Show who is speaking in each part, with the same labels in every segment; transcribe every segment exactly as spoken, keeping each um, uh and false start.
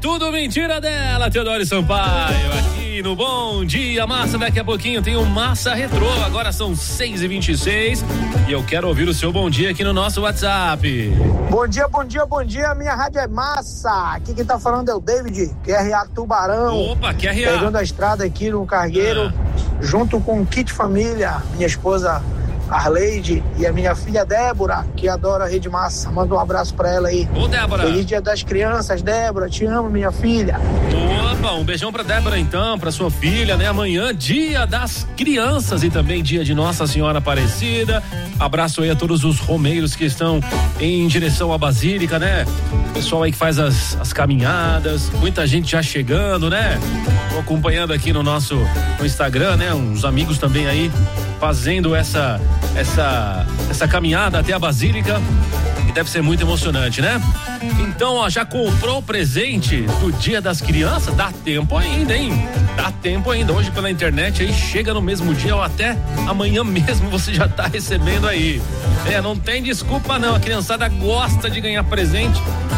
Speaker 1: tudo mentira dela, Teodoro Sampaio, aqui no Bom Dia Massa. Daqui a pouquinho tem o Massa Retrô, agora são seis e vinte e seis e eu quero ouvir o seu bom dia aqui no nosso WhatsApp.
Speaker 2: Bom dia, bom dia, bom dia, minha rádio é massa. Aqui quem tá falando é o David, Q R A Tubarão.
Speaker 1: Opa, Q R A.
Speaker 2: Pegando a estrada aqui no Cargueiro, ah. junto com o Kit Família, minha esposa Arleide e a minha filha Débora, que adora a Rede Massa. Manda um abraço pra ela aí.
Speaker 1: Ô, Débora.
Speaker 2: Feliz Dia das Crianças, Débora. Te amo, minha filha.
Speaker 1: Opa, um beijão pra Débora então, pra sua filha, né? Amanhã, Dia das Crianças e também dia de Nossa Senhora Aparecida. Abraço aí a todos os romeiros que estão em direção à Basílica, né? Pessoal aí que faz as, as caminhadas, muita gente já chegando, né? Tô acompanhando aqui no nosso no Instagram, né? Uns amigos também aí fazendo essa essa essa caminhada até a Basílica, que deve ser muito emocionante, né? Então, ó, já comprou o presente do Dia das Crianças? Dá tempo ainda, hein? Dá tempo ainda. Hoje pela internet aí chega no mesmo dia ou até amanhã mesmo você já tá recebendo aí. É, não tem desculpa não, a criançada gosta de ganhar presente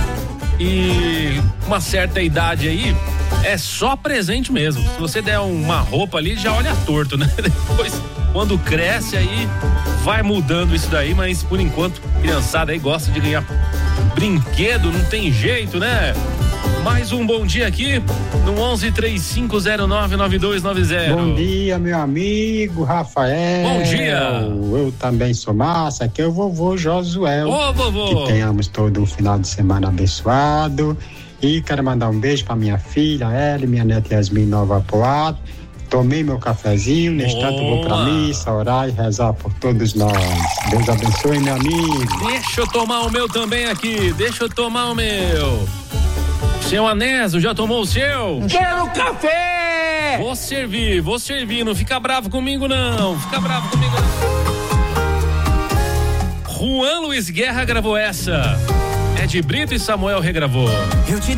Speaker 1: e uma certa idade aí é só presente mesmo. Se você der uma roupa ali, já olha torto, né? Depois, quando cresce aí, vai mudando isso daí, mas por enquanto, criançada aí gosta de ganhar brinquedo, não tem jeito, né? Mais um bom dia aqui no onze, três cinco zero nove, nove dois nove zero.
Speaker 3: Bom dia, meu amigo Rafael.
Speaker 1: Bom dia.
Speaker 3: Eu também sou massa, aqui é o vovô Josué.
Speaker 1: Ô, vovô.
Speaker 3: Que tenhamos todo um final de semana abençoado. E quero mandar um beijo pra minha filha, Ellie, minha neta Yasmin Nova Poá. Tomei meu cafezinho, neste instante vou pra missa, orar e rezar por todos nós. Deus abençoe, meu amigo.
Speaker 1: Deixa eu tomar o meu também aqui, deixa eu tomar o meu. Seu Anésio, já tomou o seu?
Speaker 2: Quero café!
Speaker 1: Vou servir, vou servir, não fica bravo comigo não, fica bravo comigo não. Juan Luiz Guerra gravou essa, Ed Brito e Samuel regravou. Eu te